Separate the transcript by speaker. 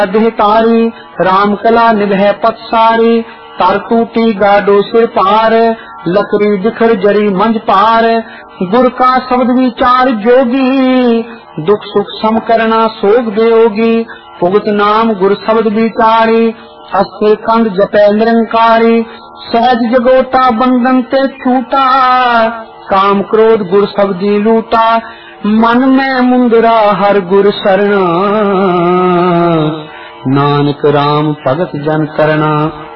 Speaker 1: अधिकारी राम कला निभै पतसारी तर टूटी गाडो सिर पार लकड़ी बिखर जरी मंज पार गुर का शब्द विचार जोगी दुख सुख सम करना सोग देयोगी भुगत नाम गुर शब्द विचारी अस्थिर कंद जपै निरंकारी सहज जगोता बंधन ते छूटा काम क्रोध गुर शब्दी लूटा मन में मुंदरा हर गुर शरणा नानक राम भगत जन करना।